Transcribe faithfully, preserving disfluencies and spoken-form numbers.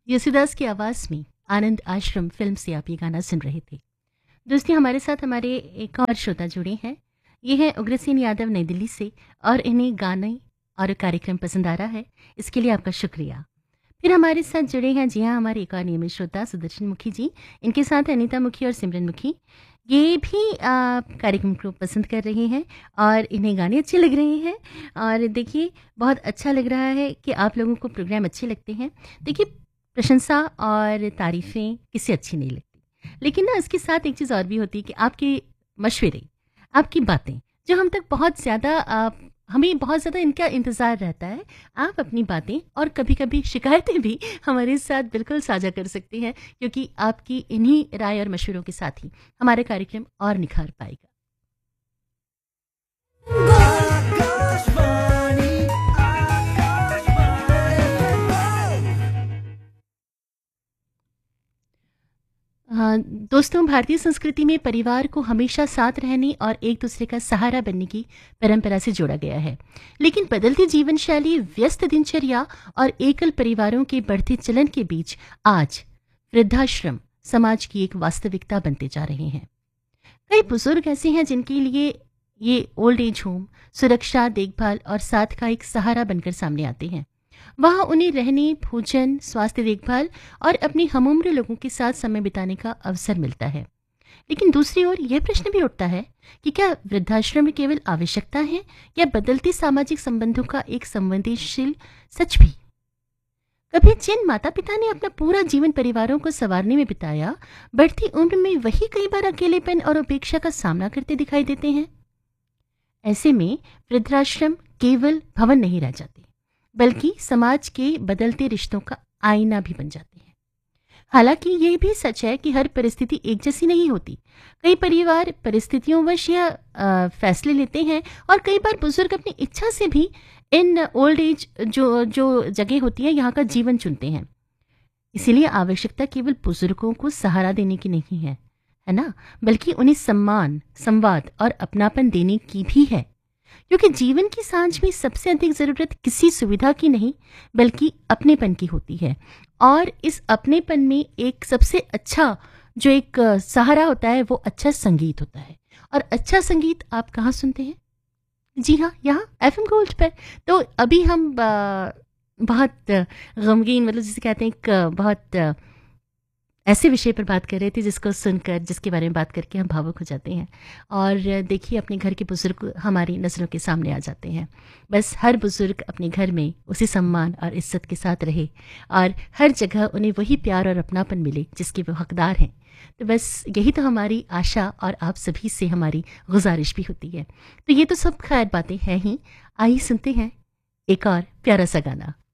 यशुदास की आवाज़ में आनंद आश्रम फ़िल्म से आप ये गाना सुन रहे थे। दोस्तों हमारे साथ हमारे एक और श्रोता जुड़े हैं। ये हैं उग्रसेन यादव नई दिल्ली से और इन्हें गाने और कार्यक्रम पसंद आ रहा है, इसके लिए आपका शुक्रिया। फिर हमारे साथ जुड़े हैं जी हाँ, हमारे एक और नियमित श्रोता सुदर्शन मुखी जी, इनके साथ अनीता मुखी और सिमरन मुखी। ये भी अ, कार्यक्रम को पसंद कर रहे हैं और इन्हें गाने अच्छे लग रहे हैं और देखिए बहुत अच्छा लग रहा है कि आप लोगों को प्रोग्राम अच्छे लगते हैं। देखिए प्रशंसा और तारीफ़ें किसे अच्छी नहीं लगती, लेकिन ना इसके साथ एक चीज़ और भी होती है कि आपके मशवरे, आपकी बातें जो हम तक बहुत ज़्यादा अ, हमें बहुत ज़्यादा इनका इंतज़ार रहता है। आप अपनी बातें और कभी-कभी शिकायतें भी हमारे साथ बिल्कुल साझा कर सकते हैं, क्योंकि आपकी इन्हीं राय और मशवरों के साथ ही हमारा कार्यक्रम और निखार पाएगा। आकाशवाणी हाँ, दोस्तों भारतीय संस्कृति में परिवार को हमेशा साथ रहने और एक दूसरे का सहारा बनने की परंपरा से जोड़ा गया है। लेकिन बदलती जीवन शैली, व्यस्त दिनचर्या और एकल परिवारों के बढ़ते चलन के बीच आज वृद्धाश्रम समाज की एक वास्तविकता बनते जा रहे हैं। कई बुजुर्ग ऐसे हैं जिनके लिए ये ओल्ड एज होम सुरक्षा, देखभाल और साथ का एक सहारा बनकर सामने आते हैं। वहां उन्हें रहने, भोजन, स्वास्थ्य देखभाल और अपने हमउम्र लोगों के साथ समय बिताने का अवसर मिलता है। लेकिन दूसरी ओर यह प्रश्न भी उठता है कि क्या वृद्धाश्रम में केवल आवश्यकता है या बदलते सामाजिक संबंधों का एक संवेदनशील सच भी? कभी जिन माता पिता ने अपना पूरा जीवन परिवारों को संवारने में बिताया, बढ़ती उम्र में वही कई बार अकेलेपन और उपेक्षा का सामना करते दिखाई देते हैं। ऐसे में वृद्धाश्रम केवल भवन नहीं रह जाते, बल्कि समाज के बदलते रिश्तों का आईना भी बन जाते हैं। हालांकि ये भी सच है कि हर परिस्थिति एक जैसी नहीं होती। कई परिवार परिस्थितियों वश या अ, फैसले लेते हैं और कई बार बुजुर्ग अपनी इच्छा से भी इन ओल्ड एज जो जो जगह होती है यहाँ का जीवन चुनते हैं। इसीलिए आवश्यकता केवल बुजुर्गों को सहारा देने की नहीं है, है ना, बल्कि उन्हें सम्मान, संवाद और अपनापन देने की भी है। क्योंकि जीवन की सांझ में सबसे अधिक जरूरत किसी सुविधा की नहीं, बल्कि अपनेपन की होती है। और इस अपनेपन में एक सबसे अच्छा जो एक अ, सहारा होता है वो अच्छा संगीत होता है। और अच्छा संगीत आप कहाँ सुनते हैं? जी हाँ, यहाँ एफएम गोल्ड पर। तो अभी हम अ, बहुत अ, गमगीन, मतलब जिसे कहते हैं एक अ, बहुत अ, ऐसे विषय पर बात कर रहे थे जिसको सुनकर, जिसके बारे में बात करके हम भावुक हो जाते हैं। और देखिए अपने घर के बुजुर्ग हमारी नज़रों के सामने आ जाते हैं। बस हर बुजुर्ग अपने घर में उसी सम्मान और इज्जत के साथ रहे और हर जगह उन्हें वही प्यार और अपनापन मिले जिसके वो हकदार हैं। तो बस यही तो हमारी आशा और आप सभी से हमारी गुजारिश भी होती है। तो ये तो सब खैर बातें हैं ही। आइए सुनते हैं एक और प्यारा सा गाना।